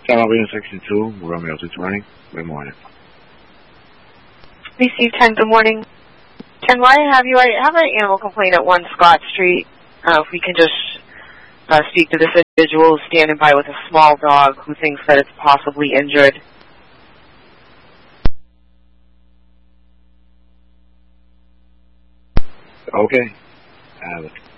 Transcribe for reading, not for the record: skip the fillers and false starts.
San Marino 62, Romeo 220. Good morning. BC 10, good morning. Ken, why have you? I have an animal complaint at 1 Scott Street. If we can just speak to this individual standing by with a small dog who thinks that it's possibly injured. Okay.